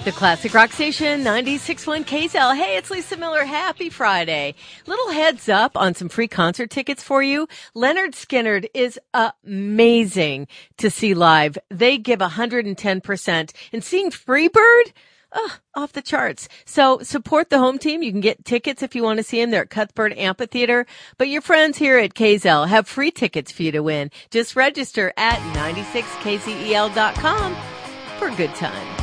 The Classic Rock Station, 96.1 KZL. Hey, it's Lisa Miller. Happy Friday. Little heads up on some free concert tickets for you. Leonard Skinner is amazing to see live. They give 110%. And seeing Freebird, off the charts. So support the home team. You can get tickets if you want to see them. They're at Cuthbert Amphitheater. But your friends here at KZL have free tickets for you to win. Just register at 96kzel.com for a good time.